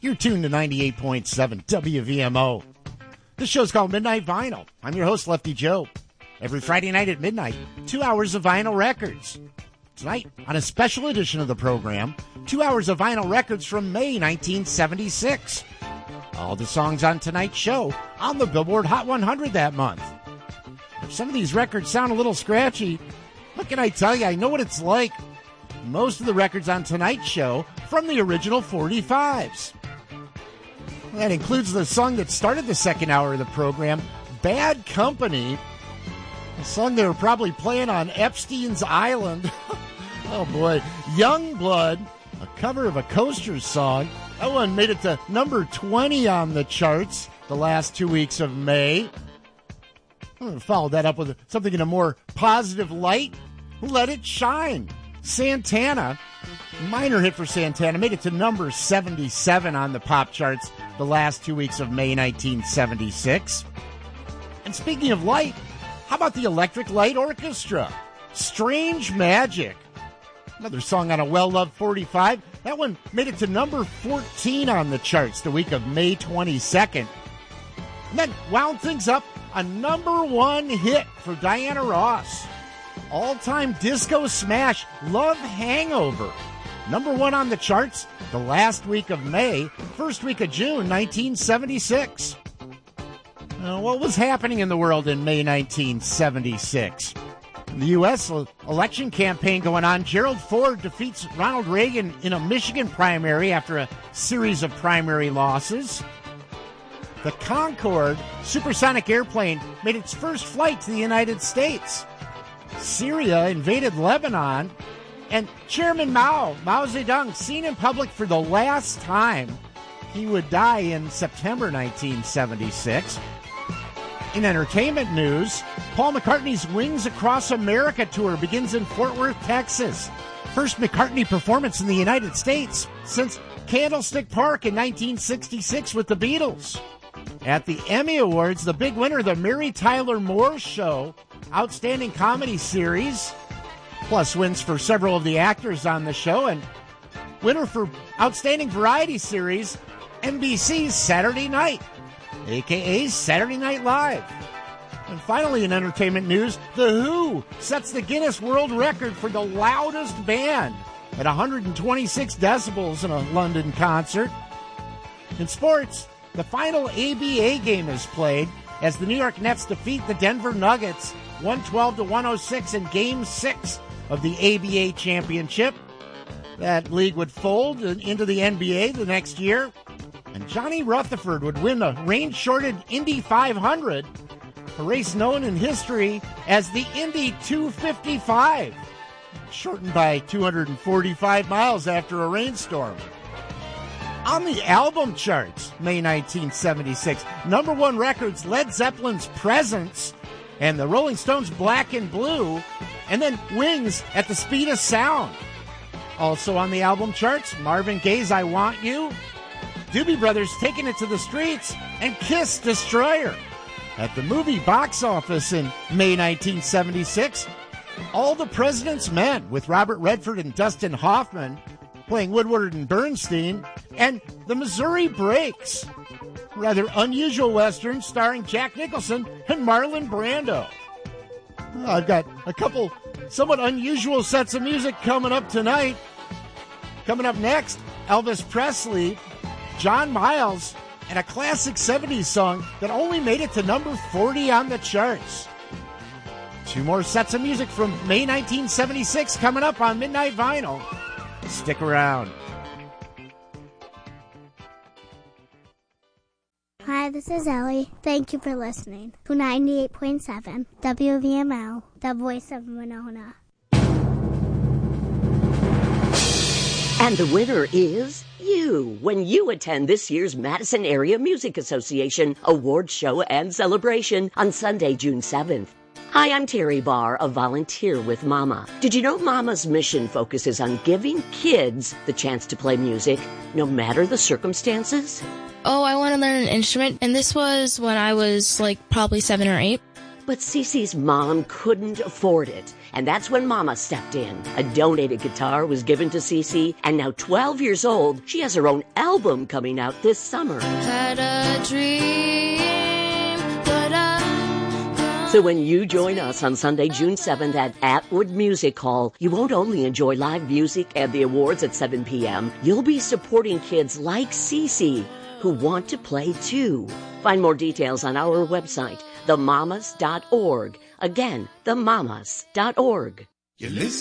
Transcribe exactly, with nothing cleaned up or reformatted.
You're tuned to ninety-eight point seven W V M O. This show's called Midnight Vinyl. I'm your host, Lefty Joe. Every Friday night at midnight, two hours of vinyl records. Tonight, on a special edition of the program, two hours of vinyl records from May nineteen seventy-six. All the songs on tonight's show on the Billboard Hot one hundred that month. If some of these records sound a little scratchy, what can I tell you? I know what it's like. Most of the records on tonight's show from the original forty-fives. That includes the song that started the second hour of the program, Bad Company, a song they were probably playing on Epstein's Island. Oh boy, Youngblood, a cover of a Coasters song. That one made it to number twenty on the charts the last two weeks of May. I'm going to follow that up with something in a more positive light. Let It Shine. Santana, minor hit for Santana, made it to number seventy-seven on the pop charts the last two weeks of May nineteen seventy-six. And speaking of light, how about the Electric Light Orchestra? Strange Magic. Another song on a well-loved forty-five. That one made it to number fourteen on the charts the week of May twenty-second. And then wound things up, a number one hit for Diana Ross. All-time disco smash, Love Hangover. Number one on the charts the last week of May, first week of June, nineteen seventy-six. Uh, what was happening in the world in May nineteen seventy-six? The U S election campaign going on. Gerald Ford defeats Ronald Reagan in a Michigan primary after a series of primary losses. The Concorde supersonic airplane made its first flight to the United States. Syria invaded Lebanon, and Chairman Mao, Mao Zedong, seen in public for the last time. He would die in September nineteen seventy-six. In entertainment news, Paul McCartney's Wings Across America tour begins in Fort Worth, Texas. First McCartney performance in the United States since Candlestick Park in nineteen sixty-six with the Beatles. At the Emmy Awards, the big winner, The Mary Tyler Moore Show, Outstanding Comedy Series, plus wins for several of the actors on the show, and winner for Outstanding Variety Series, N B C's Saturday Night, a k a. Saturday Night Live. And finally, in entertainment news, The Who sets the Guinness World Record for the loudest band at one hundred twenty-six decibels in a London concert. In sports, the final A B A game is played as the New York Nets defeat the Denver Nuggets one twelve to one oh six in Game six of the A B A championship. That league would fold into the N B A the next year, and Johnny Rutherford would win the rain-shorted Indy five hundred, a race known in history as the Indy two fifty-five, shortened by two hundred forty-five miles after a rainstorm. On the album charts, May nineteen seventy-six, number one records, Led Zeppelin's Presence and the Rolling Stones' Black and Blue, and then Wings at the Speed of Sound. Also on the album charts, Marvin Gaye's I Want You, Doobie Brothers Taking It to the Streets, and Kiss Destroyer. At the movie box office in May nineteen seventy-six, All the President's Men with Robert Redford and Dustin Hoffman playing Woodward and Bernstein, and The Missouri Breaks, rather unusual Western starring Jack Nicholson and Marlon Brando. I've got a couple somewhat unusual sets of music coming up tonight. Coming up next, Elvis Presley, John Miles, and a classic seventies song that only made it to number forty on the charts. Two more sets of music from May nineteen seventy-six coming up on Midnight Vinyl. Stick around. Hi, this is Ellie. Thank you for listening to ninety-eight point seven W V M L, the voice of Winona. And the winner is you when you attend this year's Madison Area Music Association Awards Show and Celebration on Sunday, June seventh. Hi, I'm Terry Barr, a volunteer with Mama. Did you know Mama's mission focuses on giving kids the chance to play music, no matter the circumstances? Oh, I want to learn an instrument, and this was when I was, like, probably seven or eight. But Cece's mom couldn't afford it, and that's when Mama stepped in. A donated guitar was given to Cece, and now twelve years old, she has her own album coming out this summer. Had a dream, but I... So when you join us on Sunday, June seventh at Atwood Music Hall, you won't only enjoy live music and the awards at seven p.m., you'll be supporting kids like Cece who want to play too. Find more details on our website, the mamas dot org. Again, the mamas dot org. You listen.